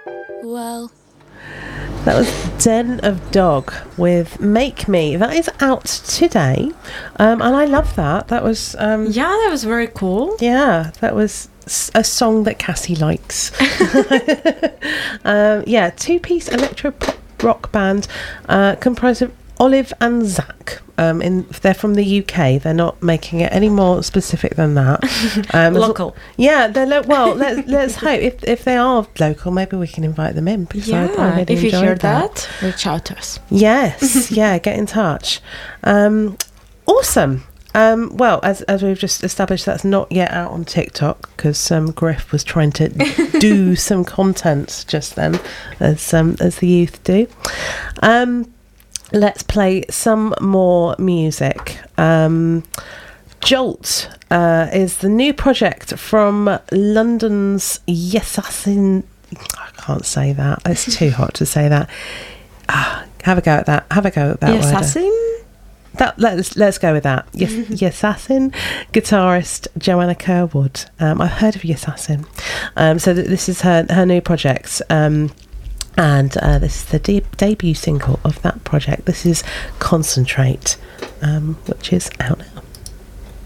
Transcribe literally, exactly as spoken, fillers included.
Well, that was Den of Dog with Make Me. That is out today, um, and I love that. That was um, yeah, that was very cool. Yeah, that was a song that Cassie likes. um, yeah, two-piece electro pop rock band uh, comprised of Olive and Zach. Um, in, they're from the U K. They're not making it any more specific than that. Um, local. Yeah, they're lo- well. Let's let's hope if if they are local, maybe we can invite them in. Because yeah, I, I really if you hear that. that, reach out to us. Yes, yeah, get in touch. Um, awesome. Um, well, as as we've just established, that's not yet out on TikTok because um, Griff was trying to do some content just then, as um, as the youth do. Um, let's play some more music. Um, Jolt uh, is the new project from London's Yesassin. I can't say that. It's too hot to say that. Ah, have a go at that. Have a go at that. Yesassin? That let's let's go with that. Yes, Yesassin, guitarist Joanna Kerwood. Um, I've heard of Yesassin. Um, so th- this is her her new project, um, and uh, this is the de- debut single of that project. This is Concentrate, um, which is out now.